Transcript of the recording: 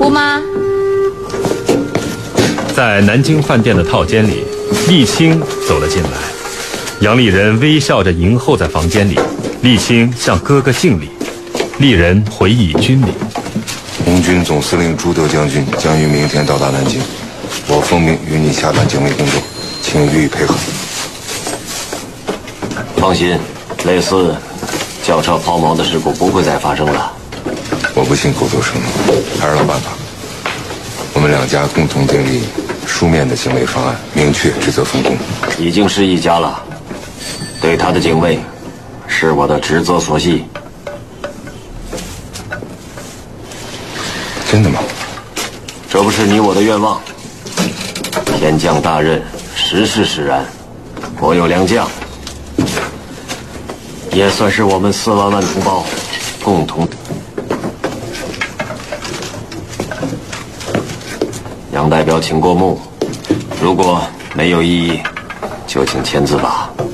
姑妈。 在南京饭店的套间里，沥青走了进来。杨丽人微笑着迎候在房间里，沥青向哥哥敬礼。丽人回忆军礼。 红军总司令朱德将军将于明天到达南京，我奉命与你下达警卫工作，请予以配合。 放心，类似轿车抛锚的事故不会再发生了。 我不信口头承诺，还是老办法。我们两家共同订立书面的警卫方案，明确职责分工。 已经是一家了，对他的警卫是我的职责所系。 真的吗？ 这不是你我的愿望。天降大任，时势使然，我有良将，也算是我们4万万同胞共同。杨代表，请过目。如果没有异议，就请签字吧。